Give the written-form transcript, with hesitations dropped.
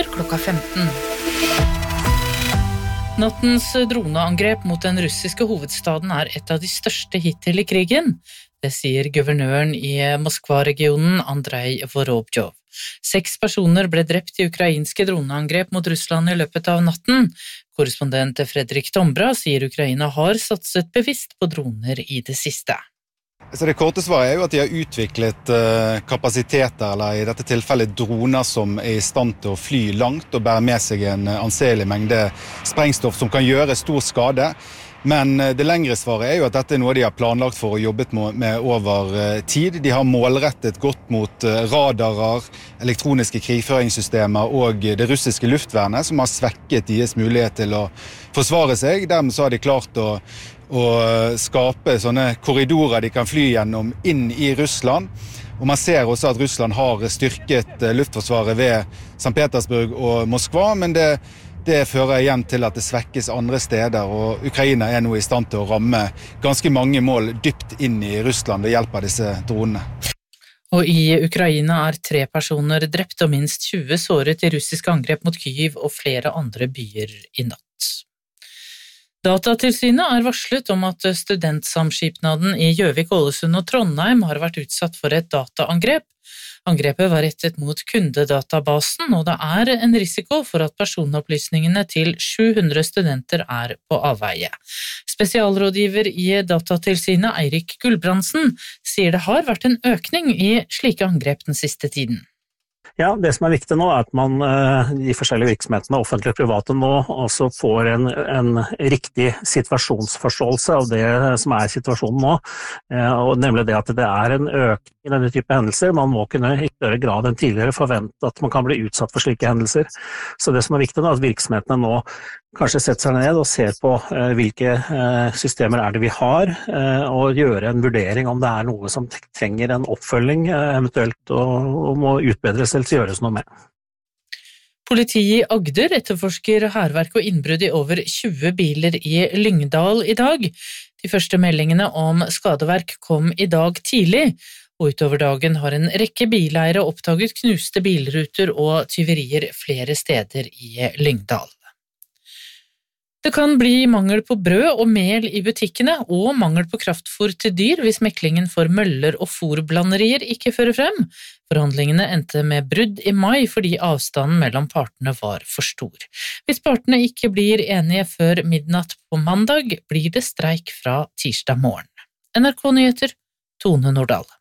klokka 15. Nattens droneangrep mot den russiske hovedstaden et av de største hittil i krigen. Det sier guvernøren i Moskva-regionen Andrei Vorobjov. 6 personer ble drept i ukrainske droneangrep mot Russland i løpet av natten. Korrespondent Fredrik Tombra sier Ukraina har satset bevisst på droner i det siste. Så det korte svaret jo at de har utviklet kapasiteter, eller i dette tilfellet droner som i stand til å fly langt og bære med seg en anselig mengde sprengstoff som kan gjøre stor skade. Men det lengre svaret jo at dette noe de har planlagt for og jobbet med over tid. De har målrettet godt mot radarer, elektroniske krigføringssystemer og det russiske luftvernet, som har svekket deres mulighet til å forsvare seg. Dermed så har de klart å skape sånne korridorer de kan fly gjennom inn i Russland. Og man ser også at Russland har styrket luftforsvaret ved St. Petersburg og Moskva, men det fører igjen til at det svekkes andre steder, og Ukraina nå i stand til å ramme ganske mange mål dypt inn i Russland ved hjelp av disse dronene. Og i Ukraina 3 personer drept og minst 20 såret i russiske angrep mot Kyiv og flere andre byer i natt. Datatilsynet varslet om at studentsamskipnaden i Gjøvik, Ålesund og Trondheim har vært utsatt for et dataangrep. Angrepet var rettet mot kundedatabasen, og det en risiko for at personopplysningene til 700 studenter på avveie. Spesialrådgiver i Datatilsynet Eirik Gulbrandsen sier det har vært en økning i slike angrep den siste tiden. Ja, det som viktig nå at man de forskjellige virksomhetene, offentlige og private nå, også får en riktig situasjonsforståelse av det som situasjonen nå, og nemlig det at det en økning i denne type hendelser. Man må kunne i større grad enn tidligere forvente at man kan bli utsatt for slike hendelser. Så det som viktig nå at virksomhetene nå kanskje setter seg ned og ser på hvilke systemer det vi har, og gjøre en vurdering om det noe som trenger en oppfølging eventuelt, og må utbedres eller gjøres noe med. Politiet i Agder etterforsker hærverk og innbrudd i over 20 biler i Lyngdal i dag. De første meldingene om skadeverk kom i dag tidlig, og utover dagen har en rekke bileiere oppdaget knuste bilruter og tyverier flere steder i Lyngdal. Det kan bli mangel på brød og mel i butikkene, og mangel på kraftfôr til dyr hvis meklingen for møller og fôrblanderier ikke fører frem. Forhandlingene endte med brudd i mai fordi avstanden mellom partene var for stor. Hvis partene ikke blir enige før midnatt på mandag, blir det streik fra tirsdag morgen. NRK Nyheter, Tone Nordahl.